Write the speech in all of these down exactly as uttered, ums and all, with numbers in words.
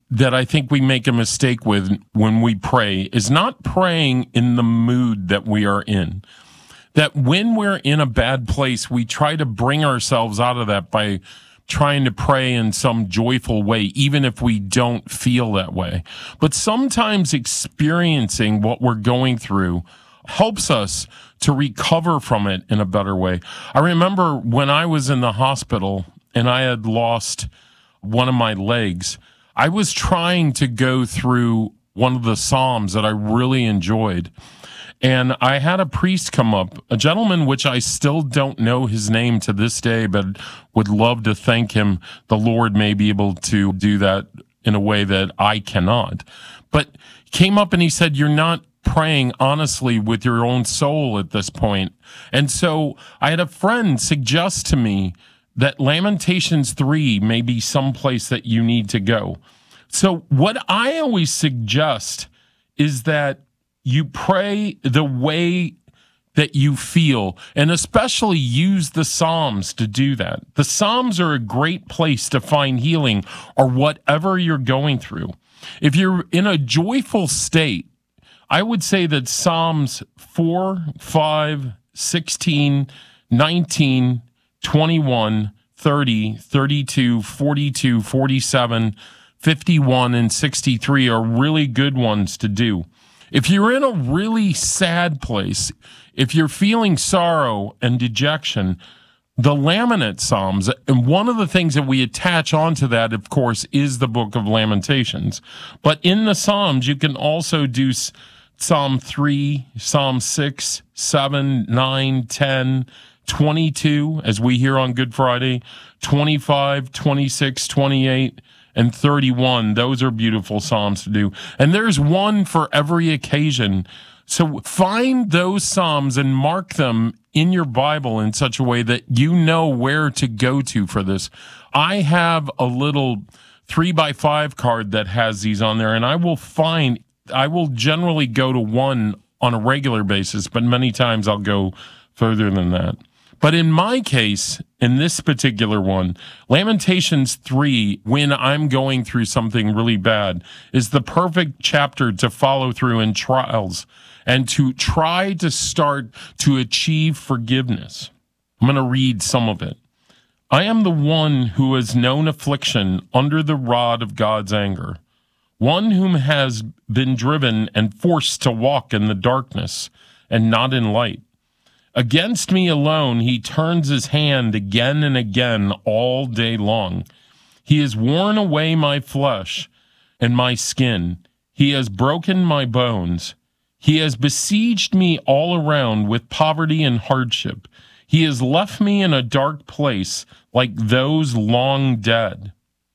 that I think we make a mistake with when we pray is not praying in the mood that we are in. That when we're in a bad place, we try to bring ourselves out of that by trying to pray in some joyful way, even if we don't feel that way. But sometimes experiencing what we're going through helps us to recover from it in a better way. I remember when I was in the hospital and I had lost one of my legs, I was trying to go through one of the Psalms that I really enjoyed. And I had a priest come up, a gentleman which I still don't know his name to this day, but would love to thank him. The Lord may be able to do that in a way that I cannot. But he came up and he said, "You're not praying honestly with your own soul at this point." And so I had a friend suggest to me that Lamentations three may be someplace that you need to go. So what I always suggest is that you pray the way that you feel, and especially use the Psalms to do that. The Psalms are a great place to find healing or whatever you're going through. If you're in a joyful state, I would say that Psalms four, five, sixteen, nineteen, twenty-one, thirty, thirty-two, forty-two, forty-seven, fifty-one, and sixty-three are really good ones to do. If you're in a really sad place, if you're feeling sorrow and dejection, the Lamenate Psalms, and one of the things that we attach onto that, of course, is the book of Lamentations. But in the Psalms, you can also do Psalm three, Psalm six, seven, nine, ten, twenty-two, as we hear on Good Friday, twenty-five, twenty-six, twenty-eight, and thirty-one. Those are beautiful Psalms to do. And there's one for every occasion. So find those Psalms and mark them in your Bible in such a way that you know where to go to for this. I have a little three by five card that has these on there, and I will find, I will generally go to one on a regular basis, but many times I'll go further than that. But in my case, in this particular one, Lamentations three, when I'm going through something really bad, is the perfect chapter to follow through in trials and to try to start to achieve forgiveness. I'm going to read some of it. I am the one who has known affliction under the rod of God's anger, one whom has been driven and forced to walk in the darkness and not in light. Against me alone he turns his hand again and again all day long. He has worn away my flesh and my skin. He has broken my bones. He has besieged me all around with poverty and hardship. He has left me in a dark place like those long dead.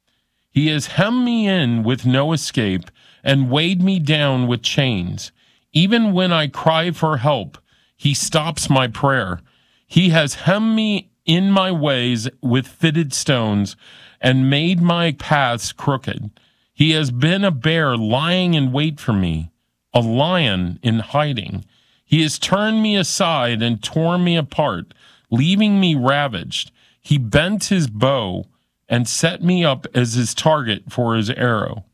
He has hemmed me in with no escape and weighed me down with chains. Even when I cry for help, he stops my prayer. He has hemmed me in my ways with fitted stones and made my paths crooked. He has been a bear lying in wait for me, a lion in hiding. He has turned me aside and torn me apart, leaving me ravaged. He bent his bow and set me up as his target for his arrow.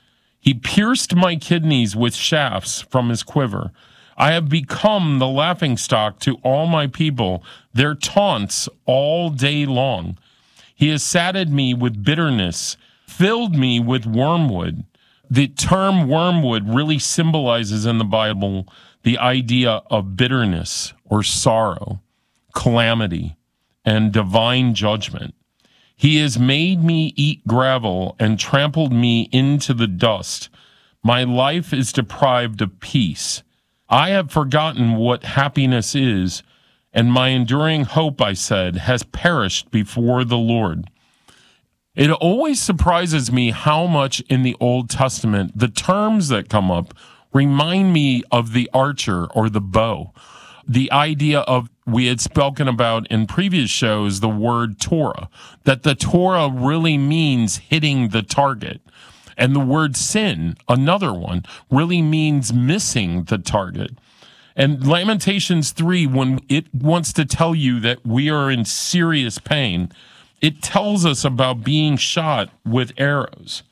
He pierced my kidneys with shafts from his quiver. I have become the laughingstock to all my people, their taunts all day long. He has sated me with bitterness, filled me with wormwood. The term wormwood really symbolizes in the Bible the idea of bitterness or sorrow, calamity, and divine judgment. He has made me eat gravel and trampled me into the dust. My life is deprived of peace. I have forgotten what happiness is, and my enduring hope, I said, has perished before the Lord. It always surprises me how much in the Old Testament the terms that come up remind me of the archer or the bow. The idea of, we had spoken about in previous shows, the word Torah, that the Torah really means hitting the target. And the word sin, another one, really means missing the target. And Lamentations three, when it wants to tell you that we are in serious pain, it tells us about being shot with arrows.